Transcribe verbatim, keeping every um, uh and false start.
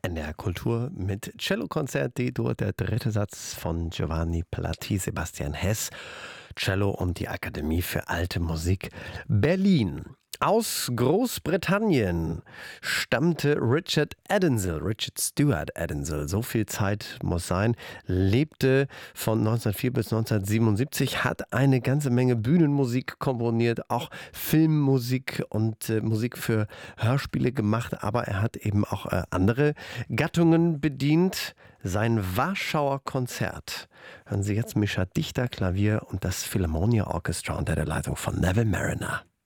N D R Kultur mit Cellokonzert D-Dur, der dritte Satz von Giovanni Platti, Sebastian Hess, Cello und die Akademie für Alte Musik Berlin. Aus Großbritannien stammte Richard Addinsell, Richard Stewart Addinsell, so viel Zeit muss sein, lebte von neunzehnhundertvier bis neunzehnhundertsiebenundsiebzig, hat eine ganze Menge Bühnenmusik komponiert, auch Filmmusik und äh, Musik für Hörspiele gemacht, aber er hat eben auch äh, andere Gattungen bedient. Sein Warschauer Konzert. Hören Sie jetzt Mischa Dichter, Klavier und das Philharmonia Orchestra unter der Leitung von Neville Marriner.